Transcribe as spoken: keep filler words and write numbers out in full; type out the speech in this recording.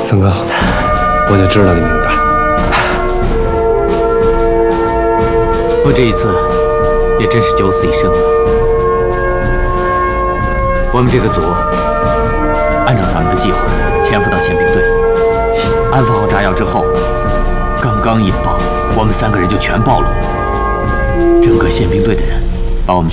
三哥，我就知道你明白。 我这一次也真是九死一生啊！我们这个组按照咱们的计划潜伏到宪兵队，安放好炸药之后，刚刚引爆，我们三个人就全暴露了。整个宪兵队的人把我们